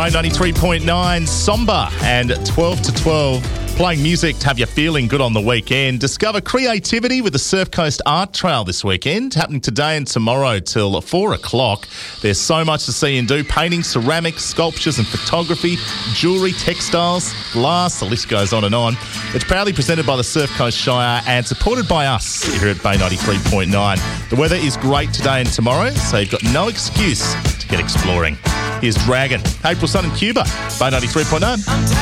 Bay 93.9, Somber and 12 to 12. Playing music to have you feeling good on the weekend. Discover creativity with the Surf Coast Art Trail this weekend, happening today and tomorrow till 4 o'clock. There's so much to see and do. Painting, ceramics, sculptures and photography, jewellery, textiles, glass, the list goes on and on. It's proudly presented by the Surf Coast Shire and supported by us here at Bay 93.9. The weather is great today and tomorrow, so you've got no excuse to get exploring. Here's Dragon, April Sun and Cuba, Bay 93.9.